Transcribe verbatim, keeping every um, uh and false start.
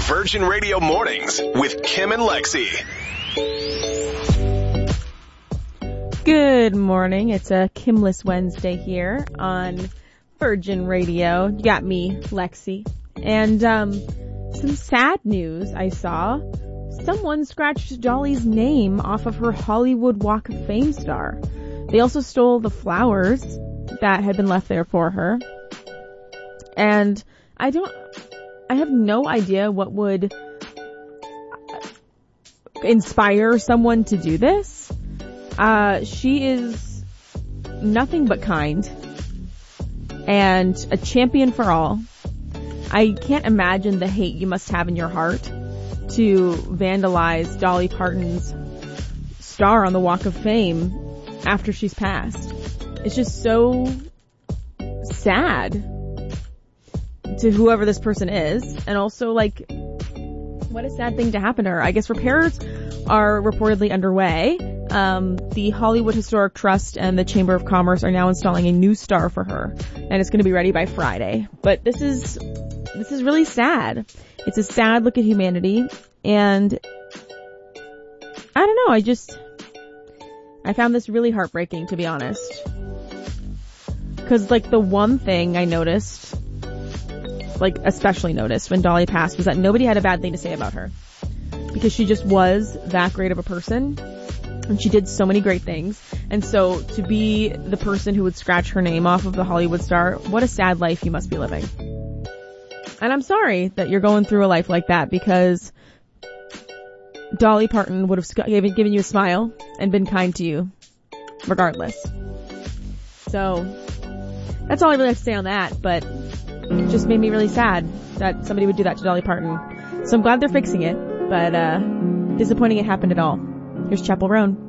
Virgin Radio Mornings with Kim and Lexi. Good morning. It's a Kimless Wednesday here on Virgin Radio. You got me, Lexi. And um some sad news I saw. Someone scratched Dolly's name off of her Hollywood Walk of Fame star. They also stole the flowers that had been left there for her. And I don't, I have no idea what would inspire someone to do this. Uh, she is nothing but kind and a champion for all. I can't imagine the hate you must have in your heart to vandalize Dolly Parton's star on the Walk of Fame after she's passed. It's just so sad to whoever this person is, and also, like, what a sad thing to happen to her. I guess repairs are reportedly underway. Um, the Hollywood Historic Trust and the Chamber of Commerce are now installing a new star for her, and it's going to be ready by Friday. But this is, this is really sad. It's a sad look at humanity, and I don't know, I just, I found this really heartbreaking, to be honest. Cause, like, the one thing I noticed, like, especially noticed when Dolly passed, was that nobody had a bad thing to say about her. Because she just was that great of a person, and she did so many great things. And so, to be the person who would scratch her name off of the Hollywood star, what a sad life you must be living. And I'm sorry that you're going through a life like that, because Dolly Parton would have given, given you a smile and been kind to you, regardless. So, that's all I really have to say on that, but it just made me really sad that somebody would do that to Dolly Parton. So I'm glad they're fixing it, but uh disappointing it happened at all. Here's Chapel Roan.